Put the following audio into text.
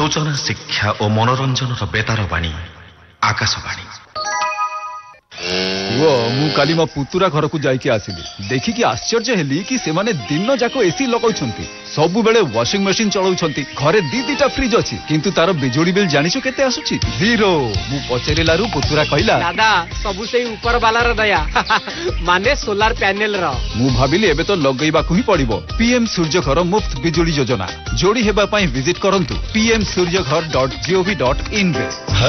सूचना शिक्षा और मनोरंजन बेतार बाणी आकाशवाणी। मु काली मो पुतुरा घर को जाइके आसिली देखिकी आश्चर्य हेली कि सेमाने दिन जाक एसी लगाउछंती सबु बेले वॉशिंग मशीन चलाउछंती घरे दीटा फ्रिज अछि किंतु तार बिजुली बिल जानिछो केते आसुची जीरो। मु पचेरिलारु पुतुरा कहला दादा सबु से ऊपर वाला र दया माने सोलार पैनल र। मु भाबिली एबे तो लगैबा को ही पड़िबो पीएम सूर्य घर मुफ्त बिजुली योजना जोड़ी हेबा पई विजिट करंतु pmsuryaghar.gov.in रे।